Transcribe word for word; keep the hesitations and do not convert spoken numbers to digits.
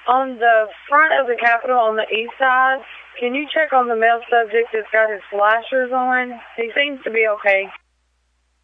On the front of the Capitol on the east side, can you check on the male subject that's got his flashers on? He seems to be okay.